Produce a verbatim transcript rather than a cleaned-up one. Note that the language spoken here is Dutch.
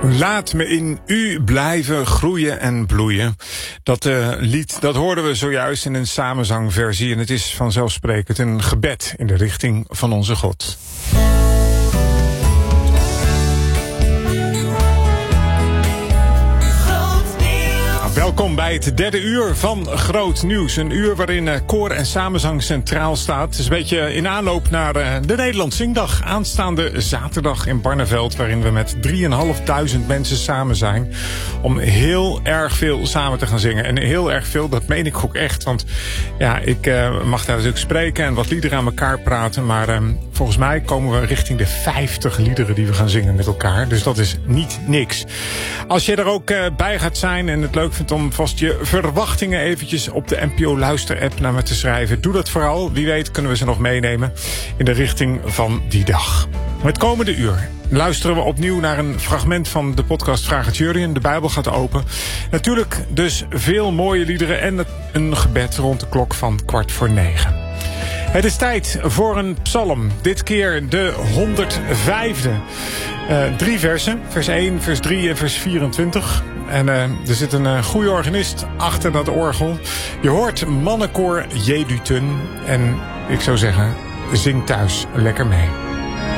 Laat me in u blijven groeien en bloeien. Dat uh, lied, dat hoorden we zojuist in een samenzangversie. En het is vanzelfsprekend een gebed in de richting van onze God. Welkom bij het derde uur van Groot Nieuws. Een uur waarin uh, koor en samenzang centraal staat. Het is een beetje in aanloop naar uh, de Nederlands Zingdag. Aanstaande zaterdag in Barneveld. Waarin we met drieënhalfduizend mensen samen zijn. Om heel erg veel samen te gaan zingen. En heel erg veel, dat meen ik ook echt. Want ja, ik uh, mag daar natuurlijk spreken en wat liederen aan elkaar praten. Maar uh, volgens mij komen we richting de vijftig liederen die we gaan zingen met elkaar. Dus dat is niet niks. Als je er ook uh, bij gaat zijn en het leuk vindt om vast je verwachtingen eventjes op de N P O Luister-app naar me te schrijven. Doe dat vooral. Wie weet kunnen we ze nog meenemen in de richting van die dag. Het komende uur luisteren we opnieuw naar een fragment van de podcast Vraag het Jurjen. De Bijbel gaat open. Natuurlijk dus veel mooie liederen en een gebed rond de klok van kwart voor negen. Het is tijd voor een psalm. Dit keer de honderdvijfde. Uh, drie versen. Vers één, vers drie en vers vierentwintig. En uh, er zit een uh, goede organist achter dat orgel. Je hoort mannenkoor Jedutun. En ik zou zeggen, zing thuis lekker mee.